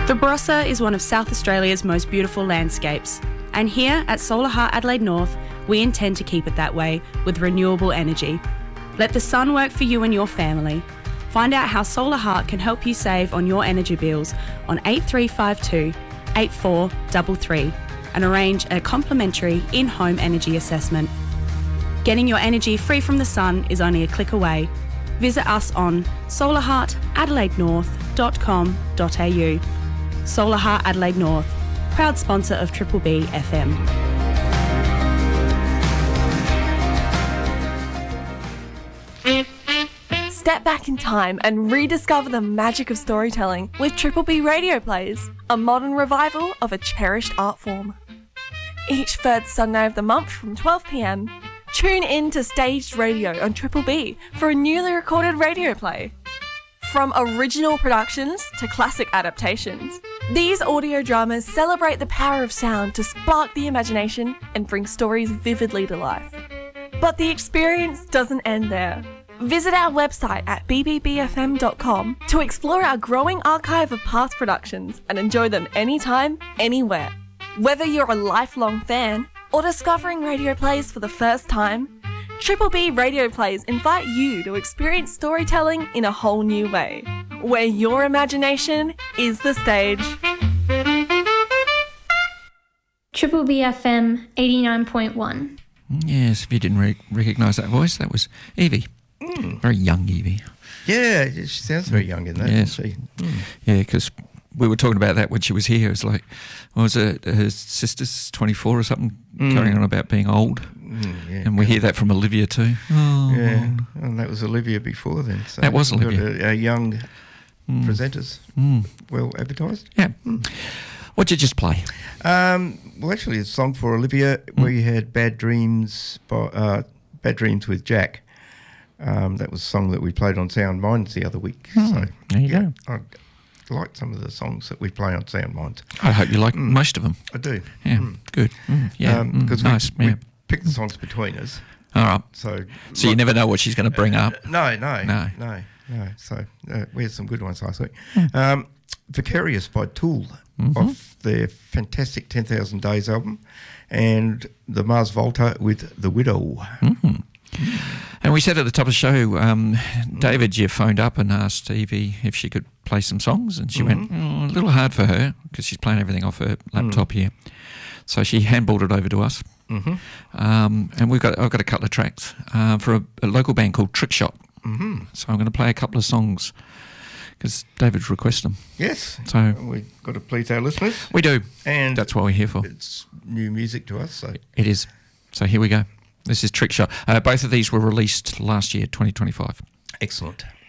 The Barossa is one of South Australia's most beautiful landscapes, and here at Solar Heart Adelaide North, we intend to keep it that way with renewable energy. Let the sun work for you and your family. Find out how Solar Heart can help you save on your energy bills on 8352 8433 and arrange a complimentary in-home energy assessment. Getting your energy free from the sun is only a click away. Visit us on solarheartadelaidenorth.com.au. Solar Heart Adelaide North, proud sponsor of Triple B FM. Step back in time and rediscover the magic of storytelling with Triple B Radio Plays, a modern revival of a cherished art form. Each third Sunday of the month from 12 p.m, tune in to Staged Radio on Triple B for a newly recorded radio play. From original productions to classic adaptations, these audio dramas celebrate the power of sound to spark the imagination and bring stories vividly to life. But the experience doesn't end there. Visit our website at bbbfm.com to explore our growing archive of past productions and enjoy them anytime, anywhere. Whether you're a lifelong fan or discovering radio plays for the first time, Triple B Radio Plays invite you to experience storytelling in a whole new way, where your imagination is the stage. Triple B FM 89.1. Yes, if you didn't recognise that voice, that was Evie. Very young Evie. Yeah, she sounds very young in that. Yes. Yeah, because we were talking about that when she was here. It's like, what was it, her sister's 24 or something, carrying on about being old. Yeah, and we hear that from Olivia too. Oh. Yeah, and that was Olivia before then. So that was Olivia. A young presenters, well advertised. Yeah. What did you just play? Well, actually, a song for Olivia. We had Bad Dreams with Jack. That was a song that we played on Sound Minds the other week. So there you go. I like some of the songs that we play on Sound Minds. I hope you like most of them. I do. Yeah, good. Yeah, because nice. we pick the songs between us. All right. So you never know what she's going to bring up. No. So we had some good ones last week. Vicarious by Tool off their fantastic 10,000 Days album, and the Mars Volta with The Widow. And we said at the top of the show, David, you phoned up and asked Evie if she could play some songs, and she went, a little hard for her because she's playing everything off her laptop here. So she handballed it over to us. And I've got a couple of tracks for a local band called Trick Shot. So I'm going to play a couple of songs because David requested them. Yes. So we've got to please our listeners. We do. And that's what we're here for. It's new music to us. So it is. So here we go. This is Trick Shot. Both of these were released last year, 2025. Excellent.